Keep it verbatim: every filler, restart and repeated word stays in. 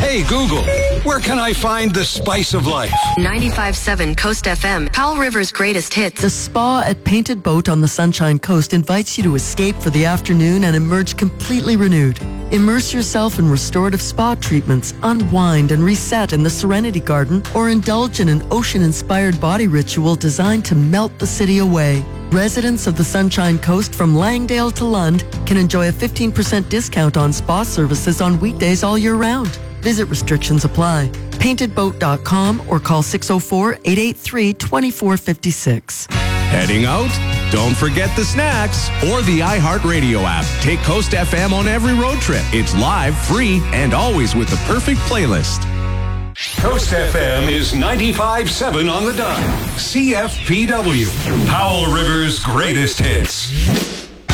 Hey, Google, where can I find the spice of life? ninety-five point seven Coast F M, Powell River's greatest hits. The spa at Painted Boat on the Sunshine Coast invites you to escape for the afternoon and emerge completely renewed. Immerse yourself in restorative spa treatments, unwind and reset in the Serenity Garden, or indulge in an ocean-inspired body ritual designed to melt the city away. Residents of the Sunshine Coast from Langdale to Lund can enjoy a fifteen percent discount on spa services on weekdays all year round. Visit restrictions apply. painted boat dot com or call six oh four, eight eight three, two four five six. Heading out? Don't forget the snacks or the iHeartRadio app. Take Coast F M on every road trip. It's live, free, and always with the perfect playlist. Coast F M is ninety-five point seven on the dime. C F P W, Powell River's greatest hits.